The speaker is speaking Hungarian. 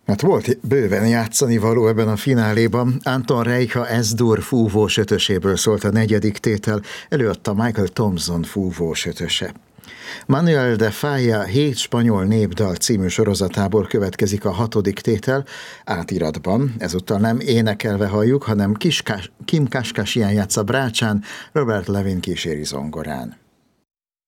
Hát volt bőven játszani való ebben a fináléban. Anton Reicha S-dur fúvós ötöséből szólt a negyedik tétel, előadta Michael Thompson fúvós ötöse. Manuel de Falla 7 spanyol népdal című sorozatából következik a hatodik tétel, átiratban, ezúttal nem énekelve halljuk, hanem Kim Kashkashian játsza brácsán, Robert Levin kíséri zongorán.